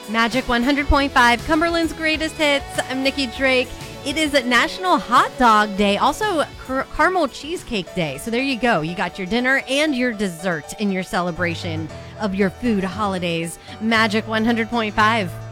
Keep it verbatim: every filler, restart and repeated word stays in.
Magic one hundred point five, Cumberland's greatest hits. I'm Nikki Drake. It is National Hot Dog Day, also car- Caramel Cheesecake Day. So there you go. You got your dinner and your dessert in your celebration of your food holidays. Magic one hundred point five.